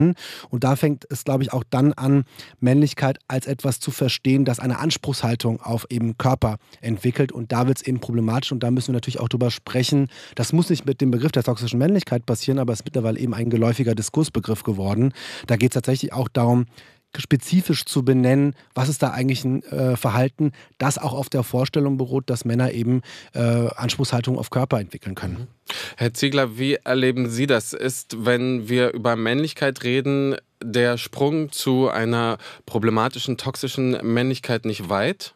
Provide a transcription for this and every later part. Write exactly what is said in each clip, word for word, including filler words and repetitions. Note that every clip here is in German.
Und da fängt es, glaube ich, auch dann an, Männlichkeit als etwas zu verstehen, das eine Anspruchshaltung auf eben Körper entwickelt. Und da wird es eben problematisch und da müssen wir natürlich auch drüber sprechen. Das muss nicht mit dem Begriff der toxischen Männlichkeit passieren, aber es ist mittlerweile eben ein geläufiger Diskursbegriff geworden. Da geht es tatsächlich auch darum, spezifisch zu benennen, was ist da eigentlich ein äh, Verhalten, das auch auf der Vorstellung beruht, dass Männer eben äh, Anspruchshaltung auf Körper entwickeln können. Herr Ziegler, wie erleben Sie das? Ist, wenn wir über Männlichkeit reden, der Sprung zu einer problematischen, toxischen Männlichkeit nicht weit?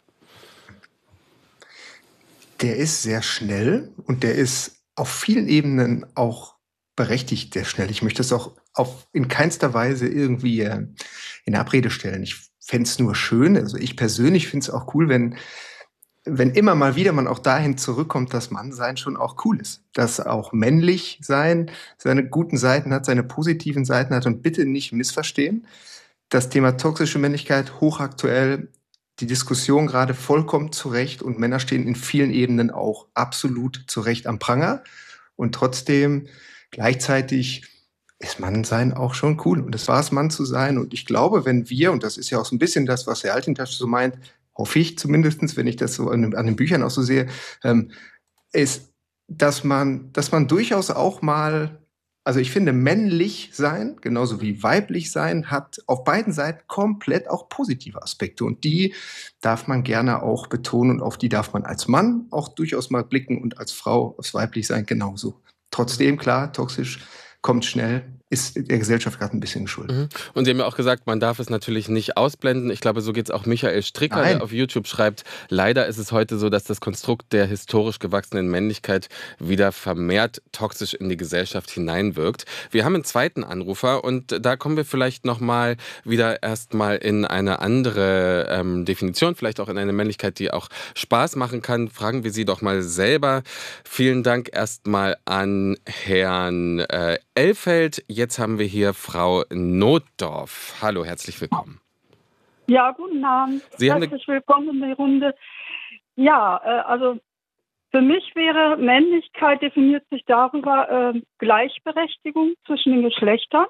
Der ist sehr schnell und der ist auf vielen Ebenen auch berechtigt sehr schnell. Ich möchte das auch auf, in keinster Weise irgendwie äh, in Abrede stellen. Ich fände es nur schön, also ich persönlich finde es auch cool, wenn, wenn immer mal wieder man auch dahin zurückkommt, dass Mannsein schon auch cool ist. Dass auch männlich sein seine guten Seiten hat, seine positiven Seiten hat und bitte nicht missverstehen. Das Thema toxische Männlichkeit hochaktuell, die Diskussion gerade vollkommen zurecht und Männer stehen in vielen Ebenen auch absolut zurecht am Pranger und trotzdem gleichzeitig ist Mannsein auch schon cool und es war es, Mann zu sein und ich glaube, wenn wir, und das ist ja auch so ein bisschen das, was Herr Altintasch so meint, hoffe ich zumindest, wenn ich das so an, an den Büchern auch so sehe, ähm, ist, dass man, dass man durchaus auch mal, also ich finde, männlich sein, genauso wie weiblich sein, hat auf beiden Seiten komplett auch positive Aspekte und die darf man gerne auch betonen und auf die darf man als Mann auch durchaus mal blicken und als Frau aufs Weiblichsein genauso. Trotzdem, klar, toxisch kommt schnell, ist der Gesellschaft gerade ein bisschen geschuldet. Mhm. Und Sie haben ja auch gesagt, man darf es natürlich nicht ausblenden. Ich glaube, so geht es auch Michael Stricker, Nein. der auf YouTube schreibt, leider ist es heute so, dass das Konstrukt der historisch gewachsenen Männlichkeit wieder vermehrt toxisch in die Gesellschaft hineinwirkt. Wir haben einen zweiten Anrufer und da kommen wir vielleicht nochmal wieder erstmal in eine andere ähm, Definition, vielleicht auch in eine Männlichkeit, die auch Spaß machen kann. Fragen wir Sie doch mal selber. Vielen Dank erstmal an Herrn äh, Elfeld. Jetzt haben wir hier Frau Notdorf. Hallo, herzlich willkommen. Ja, guten Abend. Sie haben herzlich willkommen in der Runde. Ja, äh, also für mich wäre Männlichkeit definiert sich darüber äh, Gleichberechtigung zwischen den Geschlechtern,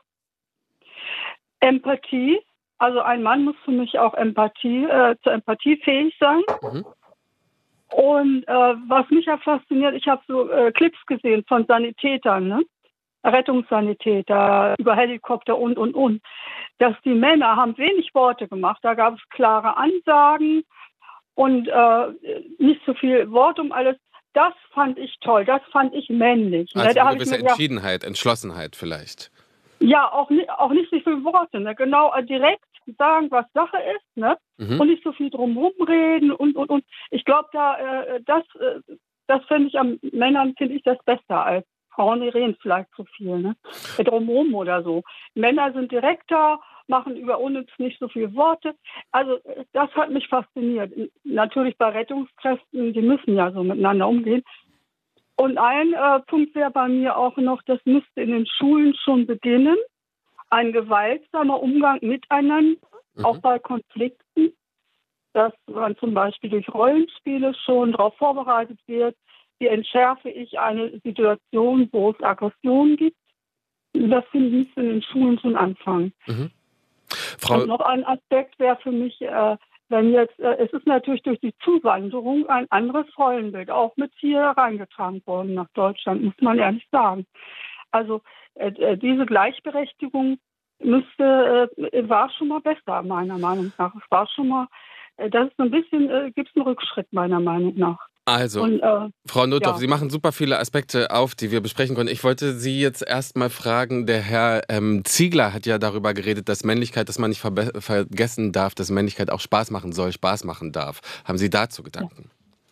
Empathie. Also ein Mann muss für mich auch Empathie, äh, zur Empathie fähig sein. Mhm. Und äh, was mich ja fasziniert, ich habe so äh, Clips gesehen von Sanitätern, ne? Rettungssanitäter, über Helikopter und, und, und. Dass die Männer haben wenig Worte gemacht. Da gab es klare Ansagen und äh, nicht so viel Wort um alles. Das fand ich toll. Das fand ich männlich. Also ne? Da eine hab ich gewisse mir gedacht, Entschiedenheit, Entschlossenheit vielleicht. ja, auch nicht, auch nicht so viele Worte. Ne? Genau, äh, direkt sagen, was Sache ist. Ne? Mhm. Und nicht so viel drumherum reden. Und, und, und. Ich glaube, da, äh, das, äh, das finde ich an Männern, finde ich das besser als Frauen, die reden vielleicht zu viel, ne? Drumherum oder so. Männer sind direkter, machen über uns nicht so viele Worte. Also das hat mich fasziniert. Natürlich bei Rettungskräften, die müssen ja so miteinander umgehen. Und ein äh, Punkt wäre bei mir auch noch, das müsste in den Schulen schon beginnen. Ein gewaltsamer Umgang miteinander, Mhm. auch bei Konflikten. Dass man zum Beispiel durch Rollenspiele schon darauf vorbereitet wird, wie entschärfe ich eine Situation, wo es Aggression gibt. Das finde ich in den Schulen schon anfangen. Mhm. Frau, Und noch ein Aspekt wäre für mich, äh, wenn jetzt, äh, es ist natürlich durch die Zuwanderung ein anderes Rollenbild auch mit hier reingetragen worden nach Deutschland, muss man ehrlich sagen. Also äh, äh, diese Gleichberechtigung müsste, äh, war schon mal besser, meiner Meinung nach. Es war schon mal, äh, das ist ein bisschen, äh, gibt es einen Rückschritt, meiner Meinung nach. also, Und, äh, Frau Notdorf, ja. Sie machen super viele Aspekte auf, die wir besprechen können. Ich wollte Sie jetzt erst mal fragen, der Herr ähm, Ziegler hat ja darüber geredet, dass Männlichkeit, dass man nicht verbe- vergessen darf, dass Männlichkeit auch Spaß machen soll, Spaß machen darf. Haben Sie dazu Gedanken?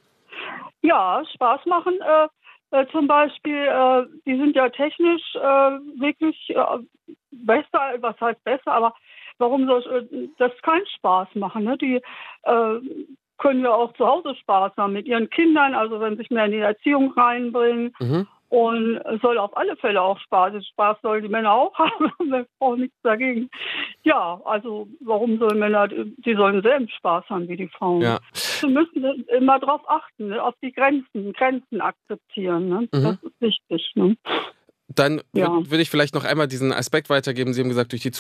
Ja, Spaß machen. Äh, äh, zum Beispiel, äh, die sind ja technisch äh, wirklich äh, besser, was heißt besser, aber warum soll äh, das keinen Spaß machen? Ne? Die äh, können ja auch zu Hause Spaß haben mit ihren Kindern, also wenn sich mehr in die Erziehung reinbringen. Mhm. Und es soll auf alle Fälle auch Spaß. Spaß sollen die Männer auch haben, wir brauchen nichts dagegen. Ja, also warum sollen Männer, die sollen selbst Spaß haben wie die Frauen. Ja. Wir müssen immer darauf achten, ne, auf die Grenzen, Grenzen akzeptieren. Ne? Mhm. Das ist wichtig. Ne? Dann Ja. würde würd ich vielleicht noch einmal diesen Aspekt weitergeben. Sie haben gesagt, durch die